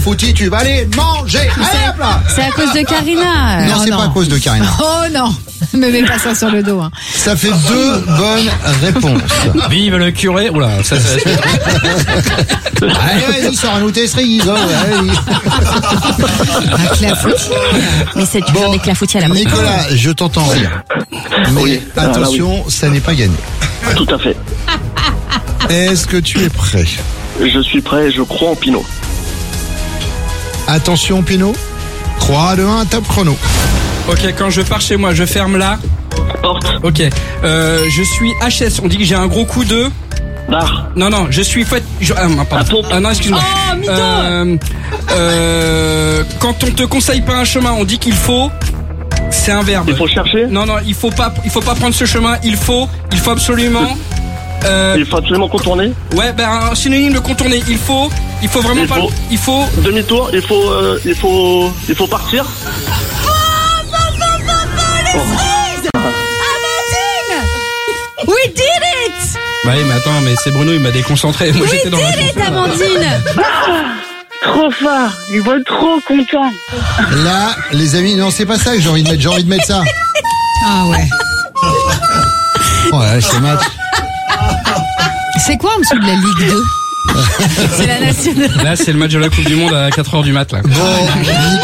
fouti, tu vas aller manger. Allez, hop là. C'est à cause de Karina. Non, c'est pas à cause de Karina. Oh non, me mets pas ça sur le dos. Hein. Ça fait 2 bonnes réponses. Vive le curé. Oula, ça c'est la suite. Allez, vas-y, sors-nous tes cerises. Un clafoutis. Mais c'est toujours des clafoutis à la main. Nicolas, je t'entends rire. Mais Oui. attention, ça n'est pas gagné. Tout à fait. Est-ce que tu es prêt? Je suis prêt, je crois en Pinot. Attention, Pinot. 3, 2, 1, top chrono. Ok, quand je pars chez moi, je ferme là. Porte, Ok. Je suis HS. On dit que j'ai un gros coup de. bar, Non, je suis fait. Pardon. À pompe. Ah non, excuse-moi. Oh, mytho. Quand on te conseille pas un chemin, on dit qu'il faut. C'est un verbe. il faut chercher, Non, il faut pas prendre ce chemin. Il faut absolument. il faut absolument contourner, Ouais, un synonyme de contourner. Il faut vraiment Il pas. faut. Il faut. demi-tour, il faut partir. We did it! Bah oui, mais attends, mais c'est Bruno, il m'a déconcentré. Moi, We j'étais dans la did it, chanson, là. Amandine! Trop fort, ils vont être trop contents. Là, les amis, non, c'est pas ça que j'ai envie de mettre ça. Ah ouais. Oh là, c'est match. C'est quoi en dessous de la Ligue 2? C'est la nationale. Là, c'est le match de la Coupe du Monde à 4h du mat, là. Bon,